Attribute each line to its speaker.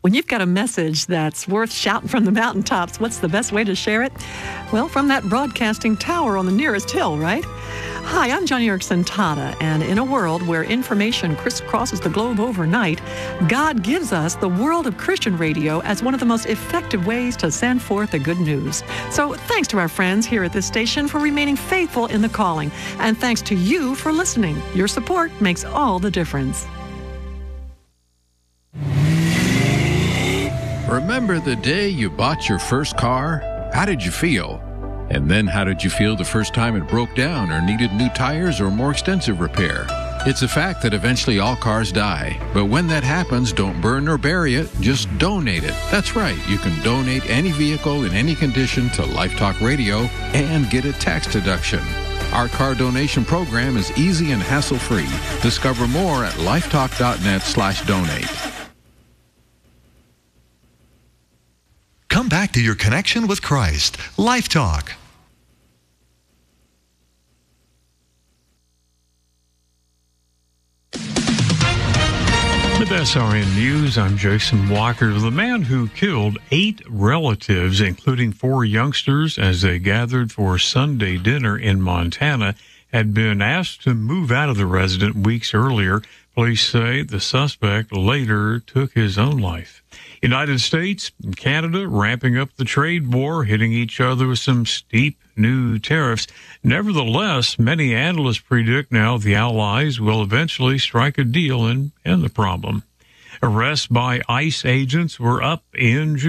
Speaker 1: When you've got a message that's worth shouting from the mountaintops, what's the best way to share it? Well, from that broadcasting tower on the nearest hill, right? Hi, I'm Joni Eareckson Tada, and in a world where information crisscrosses the globe overnight, God gives us the world of Christian radio as one of the most effective ways to send forth the good news. So thanks to our friends here at this station for remaining faithful in the calling, and thanks to you for listening. Your support makes all the difference.
Speaker 2: Remember the day you bought your first car? How did you feel? And then how did you feel the first time it broke down or needed new tires or more extensive repair? It's a fact that eventually all cars die. But when that happens, don't burn or bury it, just donate it. That's right, you can donate any vehicle in any condition to Life Talk Radio and get a tax deduction. Our car donation program is easy and hassle-free. Discover more at lifetalk.net/donate.
Speaker 3: Come back to your connection with Christ. Life Talk.
Speaker 4: With SRN News, I'm Jason Walker. The man who killed 8 relatives, including 4 youngsters, as they gathered for Sunday dinner in Montana, had been asked to move out of the residence weeks earlier. Police say the suspect later took his own life. United States and Canada ramping up the trade war, hitting each other with some steep new tariffs. Nevertheless, many analysts predict now the Allies will eventually strike a deal and end the problem. Arrests by ICE agents were up in June.